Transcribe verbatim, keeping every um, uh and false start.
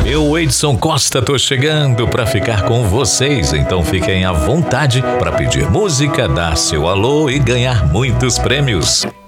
Eu, Edson Costa, tô chegando para ficar com vocês, então fiquem à vontade para pedir música, dar seu alô e ganhar muitos prêmios.